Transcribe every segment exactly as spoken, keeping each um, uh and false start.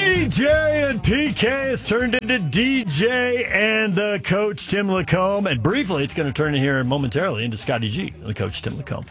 D J and P K has turned into D J and the coach, Tim Lacombe. And briefly, it's going to turn here momentarily into Scotty G, the coach, Tim Lacombe.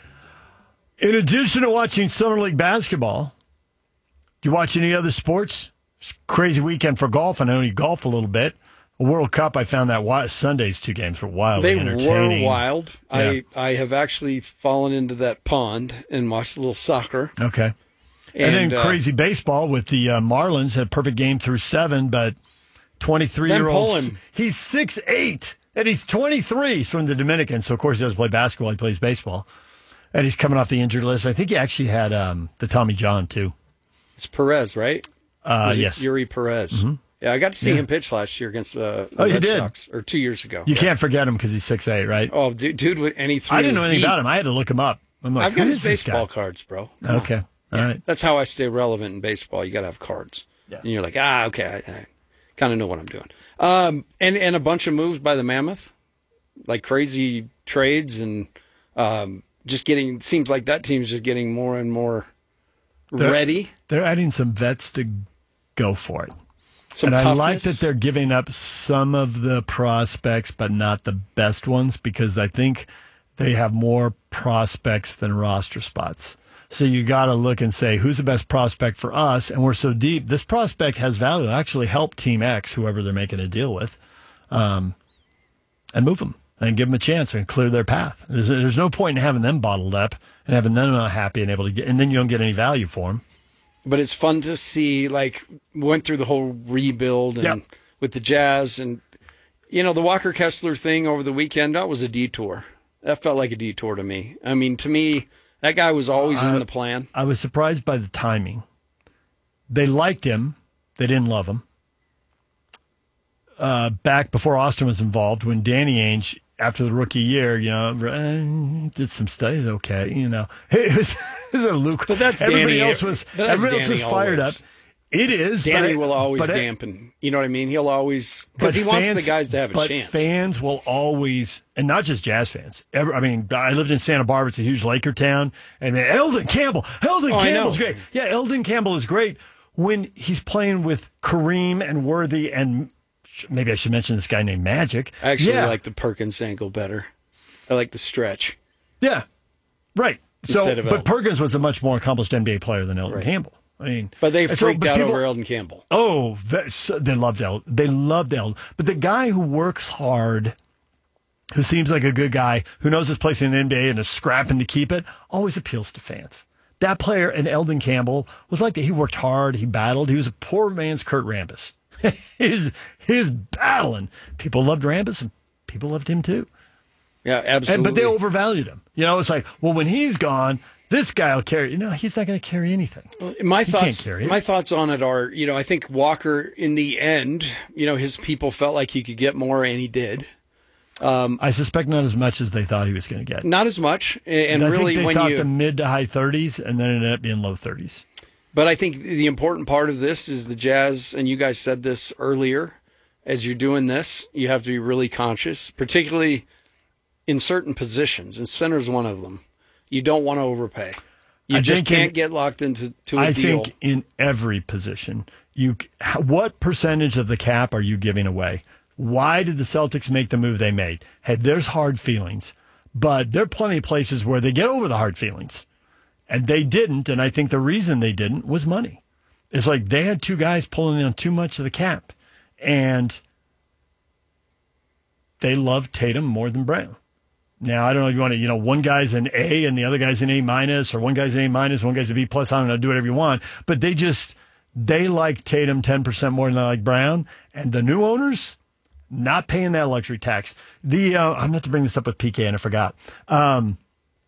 In addition to watching Summer League basketball, do you watch any other sports? It's a crazy weekend for golf. I know you golf a little bit. The World Cup, I found that wild, Sunday's two games were wildly they entertaining. They were wild. Yeah. I, I have actually fallen into that pond and watched a little soccer. Okay. And, and then uh, crazy baseball with the uh, Marlins had a perfect game through seven, but twenty-three-year-old, he's six eight, and he's twenty-three. He's from the Dominican, so of course he doesn't play basketball, he plays baseball. And he's coming off the injured list. I think he actually had um, the Tommy John, too. It's Perez, right? Uh, Was it yes. Yuri Perez. Mm-hmm. Yeah, I got to see yeah. him pitch last year against the, the oh, Red you did? Sox, or two years ago. You yeah. can't forget him because he's six eight, right? Oh, dude, dude and he threw I didn't know anything heat. about him. I had to look him up. I'm like, I've got who his is this baseball guy? cards, bro. Okay. All yeah. right. That's how I stay relevant in baseball. You got to have cards. Yeah. And you're like, ah, okay, I, I kind of know what I'm doing. Um, and, and a bunch of moves by the Mammoth, like crazy trades, and um, just getting, seems like that team's just getting more and more they're, ready. They're adding some vets to go for it. Some and toughness. I like that they're giving up some of the prospects, but not the best ones, because I think they have more prospects than roster spots. So you got to look and say, who's the best prospect for us? And we're so deep. This prospect has value. It'll actually help Team X, whoever they're making a deal with, um, and move them and give them a chance and clear their path. There's, there's no point in having them bottled up and having them not happy and able to get, and then you don't get any value for them. But it's fun to see, like, went through the whole rebuild and yep. with the Jazz. And, you know, the Walker Kessler thing over the weekend, that was a detour. That felt like a detour to me. I mean, to me, that guy was always uh, in the plan. I was surprised by the timing. They liked him. They didn't love him. Uh, back before Austin was involved, when Danny Ainge, after the rookie year, you know, uh, did some studies. Okay, you know, it was, it was a Luke. But that's everybody Danny. else was. That's everybody Danny else was fired always. up. It is. Danny but will always but dampen. You know what I mean? He'll always, because he fans, wants the guys to have a but chance. Fans will always, and not just Jazz fans. Ever, I mean, I lived in Santa Barbara. It's a huge Laker town, and man, Eldon Campbell. Eldon oh, Campbell's great. Yeah, Eldon Campbell is great when he's playing with Kareem and Worthy, and maybe I should mention this guy named Magic. I actually yeah. like the Perkins angle better. I like the stretch. Yeah, right. So, Instead of but Eldon. Perkins was a much more accomplished N B A player than Eldon Right. Campbell. I mean, but they so, freaked but out people, over Eldon Campbell. Oh, that, they loved Eldon. They loved Eldon. But the guy who works hard, who seems like a good guy, who knows his place in the N B A and is scrapping to keep it, always appeals to fans. That player, and Eldon Campbell, was like that. He worked hard. He battled. He was a poor man's Kurt Rambis. his his battling. People loved Rambis, and people loved him too. Yeah, absolutely. And, but they overvalued him. You know, it's like, well, when he's gone, this guy will carry. You know, he's not going to carry anything. My he thoughts, can't carry it. my thoughts on it are, you know, I think Walker, in the end, you know, his people felt like he could get more, and he did. Um, I suspect not as much as they thought he was going to get. Not as much, and, and I really, think they when thought you the mid to high thirties, and then it ended up being low thirties. But I think the important part of this is the Jazz, and you guys said this earlier, as you're doing this, you have to be really conscious, particularly in certain positions, and center's one of them. You don't want to overpay. You I just can't in, get locked into to a I deal. think in every position, you what percentage of the cap are you giving away? Why did the Celtics make the move they made? Hey, there's hard feelings, but there are plenty of places where they get over the hard feelings. And they didn't, and I think the reason they didn't was money. It's like they had two guys pulling on too much of the cap, and they loved Tatum more than Brown. Now, I don't know if you want to, you know, one guy's an A and the other guy's an A minus, or one guy's an A minus, one guy's a B plus. I don't know, do whatever you want. But they just, they like Tatum ten percent more than they like Brown. And the new owners, not paying that luxury tax. The, uh, I'm not to bring this up with P K and I forgot. Um,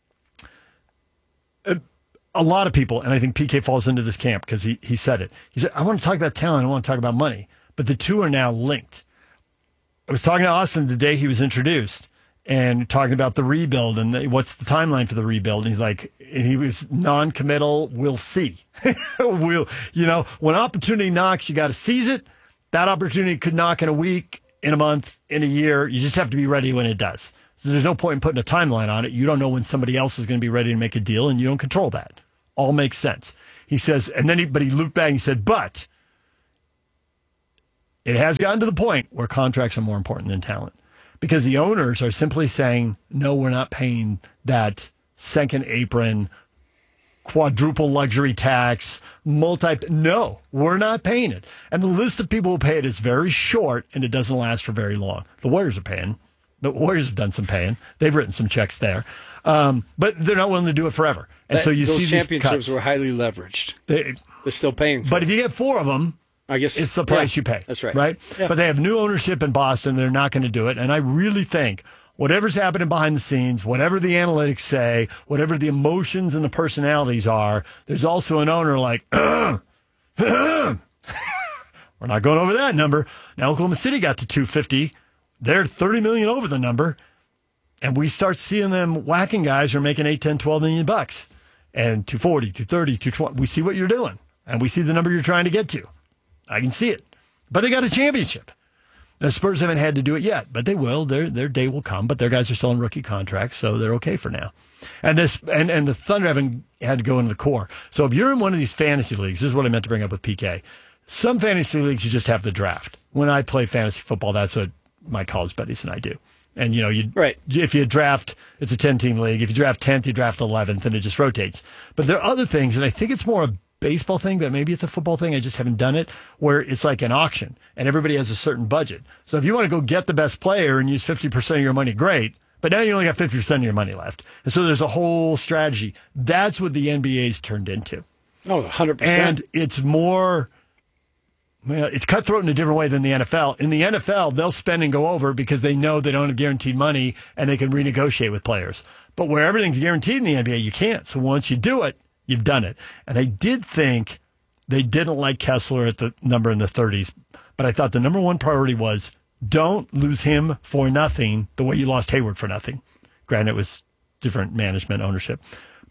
a, a lot of people, and I think P K falls into this camp because he, he said it. He said, I want to talk about talent, I want to talk about money. But the two are now linked. I was talking to Austin the day he was introduced, and talking about the rebuild and the, what's the timeline for the rebuild. And he's like, and he was non-committal. We'll see. we'll, you know, when opportunity knocks, you got to seize it. That opportunity could knock in a week, in a month, in a year. You just have to be ready when it does. So there's no point in putting a timeline on it. You don't know when somebody else is going to be ready to make a deal, and you don't control that. All makes sense. He says, and then he, but he looped back and he said, but it has gotten to the point where contracts are more important than talent because the owners are simply saying, no, we're not paying that second apron, quadruple luxury tax, multi. No, we're not paying it. And the list of people who pay it is very short and it doesn't last for very long. The Warriors are paying. The Warriors have done some paying. They've written some checks there. Um, but they're not willing to do it forever. And that, so you those see these championships cuts. were highly leveraged. They, They're still paying for but it. if you get four of them, I guess it's the price yeah, you pay. That's right. Right? Yeah. But they have new ownership in Boston. They're not going to do it. And I really think whatever's happening behind the scenes, whatever the analytics say, whatever the emotions and the personalities are, there's also an owner like, we're not going over that number. Now Oklahoma City got to two fifty. They're thirty million over the number. And we start seeing them whacking guys who are making eight, ten, twelve million bucks. And two forty, two thirty, two twenty. We see what you're doing. And we see the number you're trying to get to. I can see it. But they got a championship. The Spurs haven't had to do it yet, but they will. Their their day will come. But their guys are still on rookie contracts, so they're okay for now. And this and, and the Thunder haven't had to go into the core. So if you're in one of these fantasy leagues, this is what I meant to bring up with P K. Some fantasy leagues you just have the draft. When I play fantasy football, that's what my college buddies and I do. And you know, you right. if you draft, it's a ten-team league. If you draft tenth, you draft eleventh, and it just rotates. But there are other things, and I think it's more a baseball thing, but maybe it's a football thing. I just haven't done it, where it's like an auction, and everybody has a certain budget. So if you want to go get the best player and use fifty percent of your money, great. But now you only got fifty percent of your money left. And so there's a whole strategy. That's what the N B A's turned into. Oh, one hundred percent. And it's more... Well, it's cutthroat in a different way than the N F L. In the N F L, they'll spend and go over because they know they don't have guaranteed money and they can renegotiate with players. But where everything's guaranteed in the N B A, you can't. So once you do it, you've done it. And I did think they didn't like Kessler at the number in the thirties, but I thought the number one priority was don't lose him for nothing the way you lost Hayward for nothing. Granted, it was different management ownership.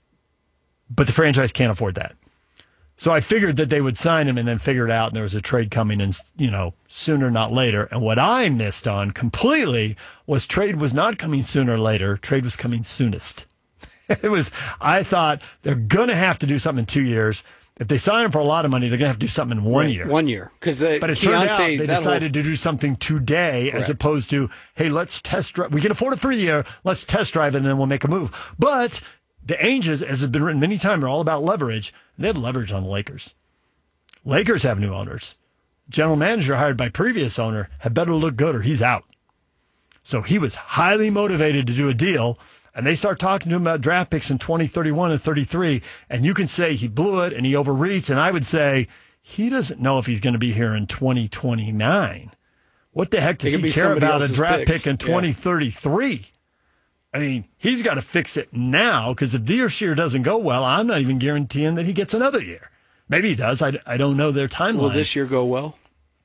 But the franchise can't afford that. So I figured that they would sign him and then figure it out, and there was a trade coming in, you know, sooner, not later. And what I missed on completely was trade was not coming sooner or later. Trade was coming soonest. It was, I thought they're going to have to do something in two years. If they sign him for a lot of money, they're going to have to do something in one right, year. One year. Because But it turned out Keontae, they decided whole... to do something today as opposed to, hey, let's test drive. We can afford it for a year. Let's test drive it, and then we'll make a move. But the Angels, as has been written many times, are all about leverage. They had leverage on the Lakers. Lakers have new owners. General manager hired by previous owner had better look good or he's out. So he was highly motivated to do a deal, and they start talking to him about draft picks in twenty thirty-one and thirty-three, and you can say he blew it and he overreached, and I would say he doesn't know if he's going to be here in twenty twenty-nine. What the heck does he care about a draft picks. pick in twenty thirty-three? Yeah. I mean, he's got to fix it now because if this year doesn't go well, I'm not even guaranteeing that he gets another year. Maybe he does. I, I don't know their timeline. Will this year go well?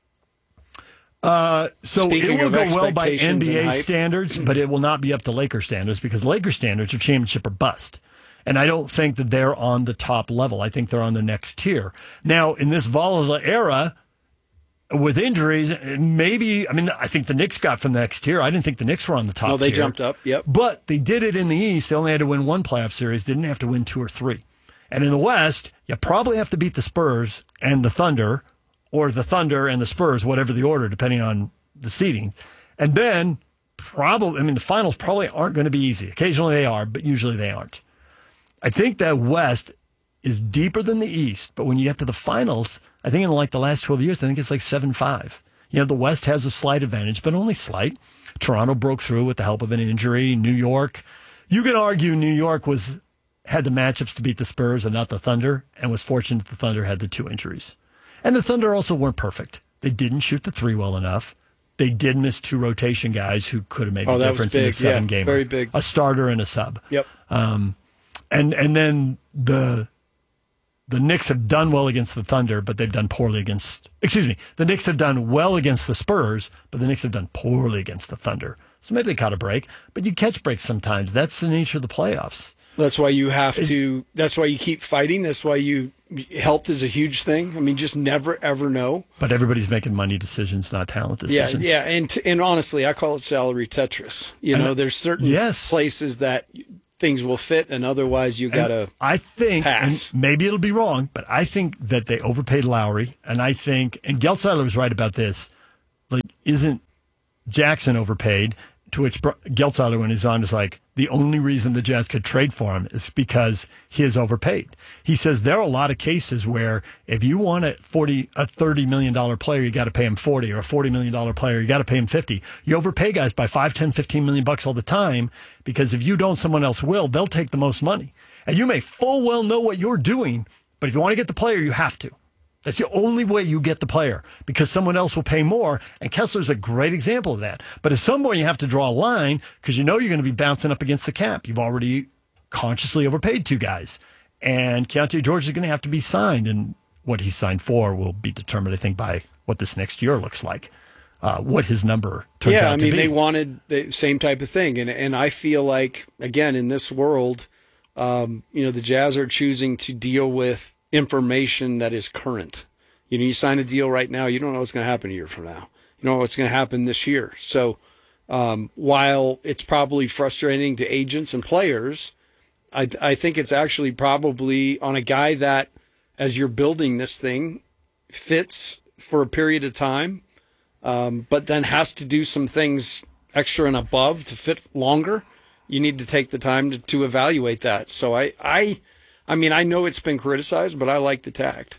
Uh, so Speaking it will of go well by N B A hype. standards, but it will not be up to Lakers standards because Lakers standards are championship or bust. And I don't think that they're on the top level. I think they're on the next tier. Now, in this volatile era, with injuries, maybe, I mean, I think the Knicks got from the next tier. I didn't think the Knicks were on the top No, they tier. jumped up, yep. But they did it in the East. They only had to win one playoff series. Didn't have to win two or three. And in the West, you probably have to beat the Spurs and the Thunder, or the Thunder and the Spurs, whatever the order, depending on the seeding. And then, probably, I mean, the finals probably aren't going to be easy. Occasionally they are, but usually they aren't. I think that West is deeper than the East, but when you get to the finals, I think in like the last twelve years, I think it's like seven five. You know, the West has a slight advantage, but only slight. Toronto broke through with the help of an injury. New York, you can argue New York was had the matchups to beat the Spurs and not the Thunder, and was fortunate the Thunder had the two injuries. And the Thunder also weren't perfect. They didn't shoot the three well enough. They did miss two rotation guys who could have made oh, the difference in a seven yeah, game. Very big. A starter and a sub. Yep. Um, and and then the the Knicks have done well against the Thunder, but they've done poorly against, excuse me, the Knicks have done well against the Spurs, but the Knicks have done poorly against the Thunder. So maybe they caught a break, but you catch breaks sometimes. That's the nature of the playoffs. That's why you have to, that's why you keep fighting. That's why you, health is a huge thing. I mean, just never, ever know. But everybody's making money decisions, not talent decisions. Yeah, yeah. And, t- and honestly, I call it salary Tetris. You and know, there's certain yes. places that things will fit, and otherwise you got to I think, pass. And maybe it'll be wrong, but I think that they overpaid Lowry, and I think, and Gelsiler was right about this, like, isn't Jackson overpaid? To which Geltzaler, when he's on, is like, the only reason the Jazz could trade for him is because he is overpaid. He says there are a lot of cases where if you want a forty, a thirty million dollar player, you got to pay him forty, or a forty million dollar player, you got to pay him fifty. You overpay guys by five, ten, fifteen million bucks all the time, because if you don't, someone else will. They'll take the most money. And you may full well know what you're doing, but if you want to get the player, you have to. That's the only way you get the player, because someone else will pay more. And Kessler's a great example of that. But at some point, you have to draw a line, because you know you're going to be bouncing up against the cap. You've already consciously overpaid two guys. And Keontae George is going to have to be signed. And what he's signed for will be determined, I think, by what this next year looks like, uh, what his number turns yeah, out I to mean, be. they wanted the same type of thing. And, and I feel like, again, in this world, um, you know, the Jazz are choosing to deal with information that is current. You know, you sign a deal right now, you don't know what's going to happen a year from now. You know what's going to happen this year. So um, while it's probably frustrating to agents and players, I, I think it's actually probably on a guy that, as you're building this thing, fits for a period of time, um, but then has to do some things extra and above to fit longer. You need to take the time to, to evaluate that. So I, I, I mean, I know it's been criticized, but I like the tact.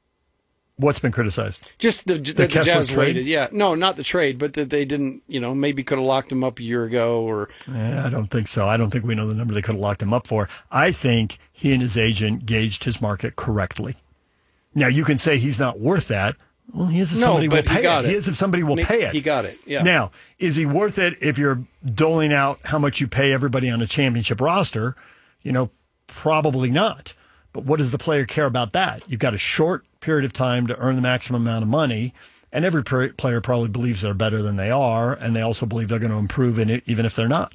What's been criticized? Just the, the, the Kessler Jazz trade? waited. Yeah, no, not the trade, but that they didn't. You know, maybe could have locked him up a year ago, or Yeah, I don't think so. I don't think we know the number they could have locked him up for. I think he and his agent gauged his market correctly. Now, you can say he's not worth that. Well, he is if No, somebody will but he pay got it. He it. is if somebody will He- pay it. he got it, yeah. Now, is he worth it if you're doling out how much you pay everybody on a championship roster? You know, probably not. But what does the player care about that? You've got a short period of time to earn the maximum amount of money, and every per- player probably believes they're better than they are, and they also believe they're going to improve in it, even if they're not.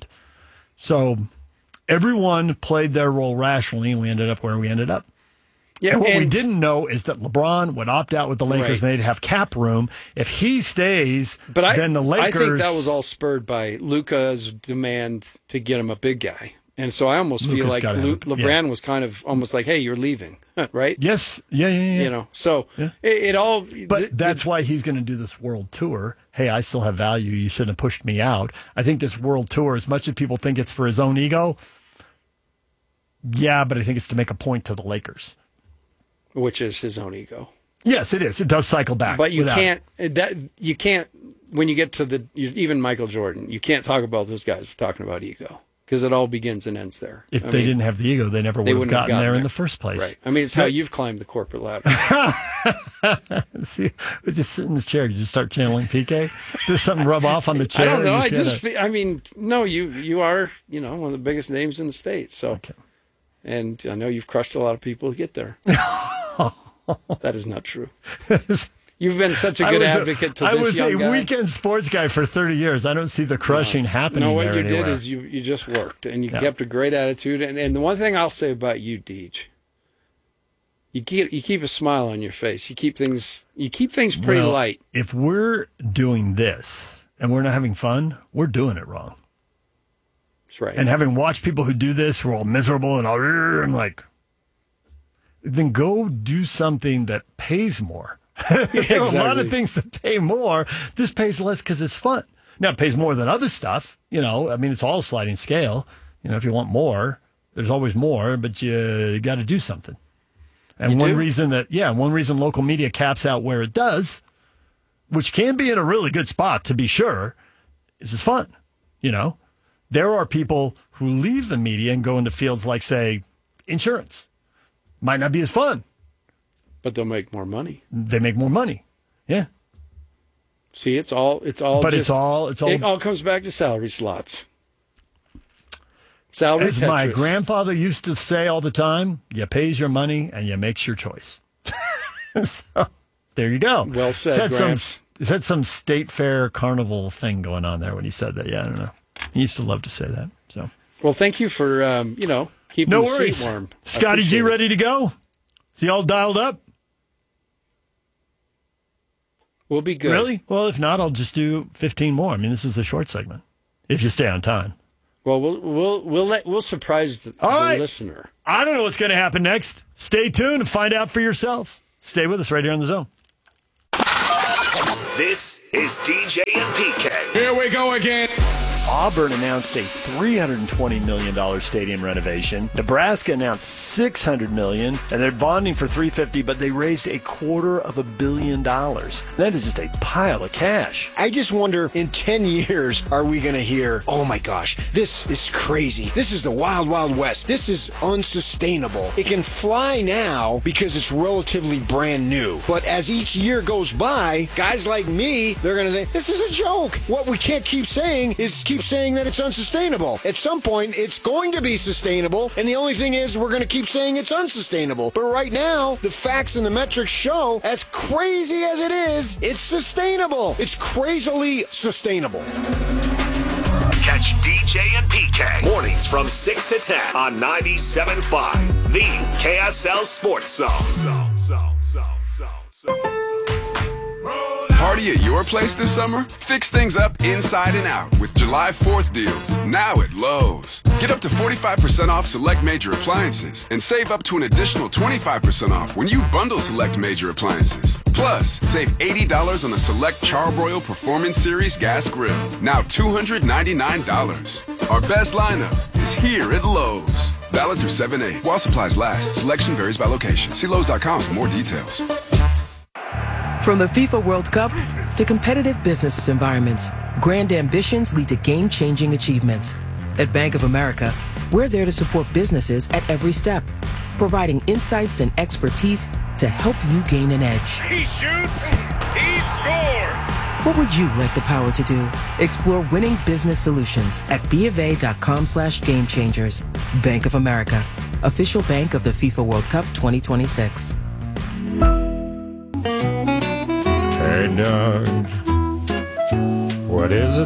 So everyone played their role rationally, and we ended up where we ended up. yeah. And what we and- didn't know is that LeBron would opt out with the Lakers, Right. and they'd have cap room. If he stays, But I, then the Lakers. I think that was all spurred by Luka's demand to get him a big guy, and so I almost feel Luka's like gotta Lu- have a- LeBron was kind of almost like, "Hey, you're leaving," right? Yes. Yeah, yeah, yeah. You know, so Yeah. it, it all. But th- that's why he's going to do this world tour. Hey, I still have value. You shouldn't have pushed me out. I think this world tour, as much as people think it's for his own ego, yeah, but I think it's to make a point to the Lakers. which is his own ego. Yes, it is. It does cycle back. But you without- can't that you can't when you get to the you, even Michael Jordan, you can't talk about those guys talking about ego, because it all begins and ends there. If I they mean, didn't have the ego, they never would they have wouldn't have gotten, gotten there in there. the first place. right. I mean, it's how you've climbed the corporate ladder. See, we just sit in the chair. You just start channeling P K. Does something rub off on the I chair? don't know. and I you see just, that- fe- I mean, no, you you are, you know, one of the biggest names in the state. So, Okay. and I know you've crushed a lot of people to get there. That is not true. You've been such a I good was advocate to I this was young a guy. weekend sports guy for thirty years. I don't see the crushing happening No, what there you anywhere. did is you, you just worked, and you Yeah. kept a great attitude. And, and the one thing I'll say about you, Deej, you keep you keep a smile on your face. You keep things you keep things pretty Well, light. If we're doing this and we're not having fun, we're doing it wrong. That's right. And having watched people who do this who are all miserable and all, I'm like, then go do something that pays more. There are a lot exactly. of things that pay more. This pays less because it's fun. Now, it pays more than other stuff. You know, I mean, it's all a sliding scale. You know, if you want more, there's always more, but you, you got to do something. And You one do? reason that, yeah, one reason local media caps out where it does, which can be in a really good spot to be sure, is it's fun. You know, there are people who leave the media and go into fields like, say, insurance. Might not be as fun. But they'll make more money. They make more money. Yeah. See, it's all it's all. But just, it's all- it's all- It all comes back to salary slots. Salary As my Tetris. grandfather used to say all the time, you pays your money and you makes your choice. So, there you go. Well said, He had some, Gramps. he had some state fair carnival thing going on there when he said that. Yeah, I don't know. He used to love to say that. So Well, thank you for um, you know keeping no the worries. seat warm. I Scotty G appreciate it. ready to go? Is he all dialed up? We'll be good. Really? Well, if not, I'll just do fifteen more. I mean, this is a short segment. If you stay on time. Well, we'll we'll we'll let we'll surprise the, All the right. listener. I don't know what's going to happen next. Stay tuned and find out for yourself. Stay with us right here on The Zone. This is D J and P K. Here we go again. Auburn announced a three hundred twenty million dollars stadium renovation. Nebraska announced six hundred million dollars, and they're bonding for three hundred fifty, but they raised a quarter of a billion dollars. That is just a pile of cash. I just wonder, in ten years, are we going to hear, oh my gosh, this is crazy. This is the wild, wild west. This is unsustainable. It can fly now because it's relatively brand new. But as each year goes by, guys like me, they're going to say, this is a joke. What we can't keep saying is keep saying that it's unsustainable. At some point, it's going to be sustainable, and the only thing is we're going to keep saying it's unsustainable. But right now, the facts and the metrics show, as crazy as it is, it's sustainable. It's crazily sustainable. Catch D J and P K mornings from six to ten on ninety-seven point five, the K S L Sports Zone. Zone, zone, zone, zone, zone, zone. Party at your place this summer? Fix things up inside and out with July fourth deals, now at Lowe's. Get up to forty-five percent off select major appliances and save up to an additional twenty-five percent off when you bundle select major appliances. Plus, save eighty dollars on a select Charbroil Performance Series gas grill, now two hundred ninety-nine dollars. Our best lineup is here at Lowe's. Valid through seven eight. While supplies last, selection varies by location. See Lowe's dot com for more details. From the FIFA World Cup to competitive business environments, grand ambitions lead to game-changing achievements. At Bank of America, we're there to support businesses at every step, providing insights and expertise to help you gain an edge. He shoots, he scores! What would you like the power to do? Explore winning business solutions at BofA.com slash game changers. Bank of America, official bank of the FIFA World Cup twenty twenty-six. Hey, Doug, what is it